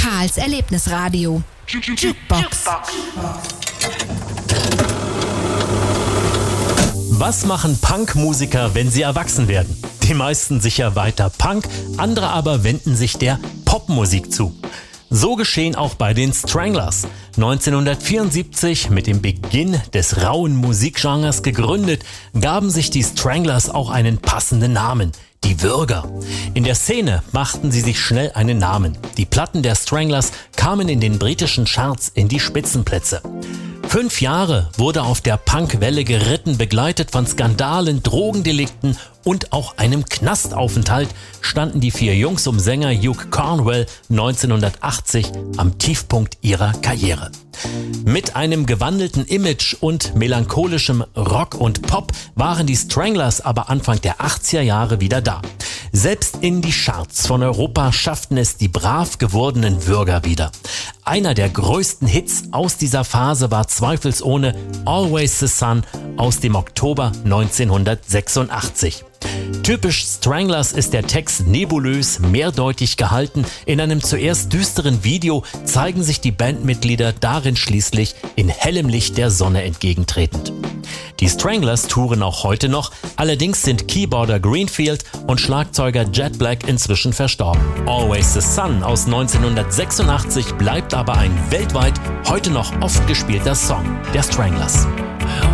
Karls Erlebnisradio. Jukebox. Was machen Punkmusiker, wenn sie erwachsen werden? Die meisten sicher weiter Punk, andere aber wenden sich der Popmusik zu. So geschehen auch bei den Stranglers. 1974 mit dem Beginn des rauen Musikgenres gegründet, gaben sich die Stranglers auch einen passenden Namen: die Würger. In der Szene machten sie sich schnell einen Namen. Die Platten der Stranglers kamen in den britischen Charts in die Spitzenplätze. 5 Jahre wurde auf der Punkwelle geritten, begleitet von Skandalen, Drogendelikten und auch einem Knastaufenthalt standen die 4 Jungs um Sänger Hugh Cornwell 1980 am Tiefpunkt ihrer Karriere. Mit einem gewandelten Image und melancholischem Rock und Pop waren die Stranglers aber Anfang der 80er Jahre wieder da. Selbst in die Charts von Europa schafften es die brav gewordenen Würger wieder. Einer der größten Hits aus dieser Phase war zweifelsohne Always the Sun aus dem Oktober 1986. Typisch Stranglers ist der Text nebulös, mehrdeutig gehalten. In einem zuerst düsteren Video zeigen sich die Bandmitglieder darin schließlich in hellem Licht der Sonne entgegentretend. Die Stranglers touren auch heute noch, allerdings sind Keyboarder Greenfield und Schlagzeuger Jet Black inzwischen verstorben. Always the Sun aus 1986 bleibt aber ein weltweit heute noch oft gespielter Song der Stranglers.